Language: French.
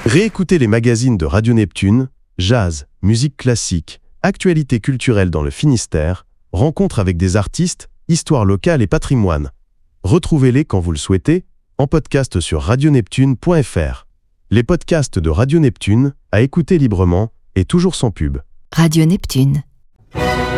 Réécoutez les magazines de Radio Neptune, jazz, musique classique, actualité culturelle dans le Finistère, rencontres avec des artistes, histoire locale et patrimoine. Retrouvez-les quand vous le souhaitez, en podcast sur radioneptune.fr. Les podcasts de Radio Neptune, à écouter librement et toujours sans pub. Radio Neptune.